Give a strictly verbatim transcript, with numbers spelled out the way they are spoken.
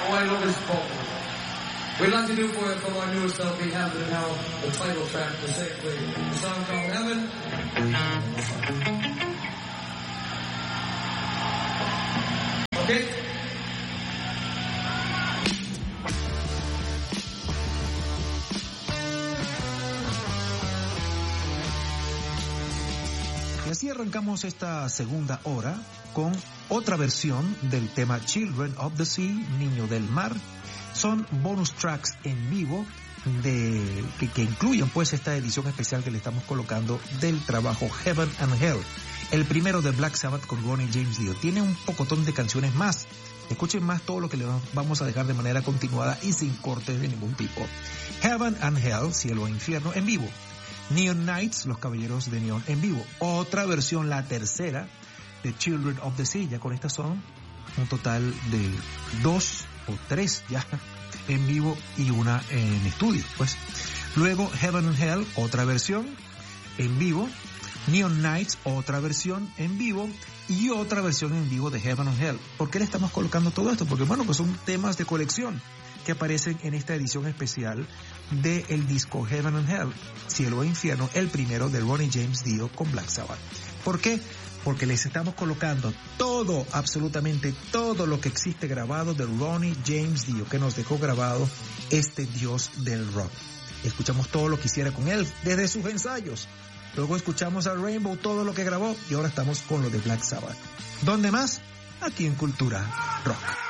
Oh, I love his vocal. We'd like to do for it from our newest L P, Heaven and Hell, the title track, the same thing. The song called Heaven. Okay? Y así arrancamos esta segunda hora con otra versión del tema Children of the Sea, Niño del Mar. Son bonus tracks en vivo de que, que incluyen pues esta edición especial que le estamos colocando del trabajo Heaven and Hell. El primero de Black Sabbath con Ronnie James Dio. Tiene un pocotón de canciones más. Escuchen más todo lo que le vamos a dejar de manera continuada y sin cortes de ningún tipo. Heaven and Hell, Cielo e Infierno, en vivo. Neon Knights, Los Caballeros de Neón, en vivo. Otra versión, la tercera, de Children of the Sea. Ya con estas son un total de dos o tres ya en vivo y una en estudio, pues. Luego Heaven and Hell, otra versión en vivo. Neon Knights, otra versión en vivo y otra versión en vivo de Heaven and Hell. ¿Por qué le estamos colocando todo esto? Porque bueno, pues son temas de colección que aparecen en esta edición especial del disco Heaven and Hell, Cielo e Infierno, el primero de Ronnie James Dio con Black Sabbath. ¿Por qué? Porque les estamos colocando todo, absolutamente todo lo que existe grabado de Ronnie James Dio, que nos dejó grabado este dios del rock. Escuchamos todo lo que hiciera con él desde sus ensayos. Luego escuchamos a Rainbow, todo lo que grabó, y ahora estamos con lo de Black Sabbath. ¿Dónde más? Aquí en Cultura Rock.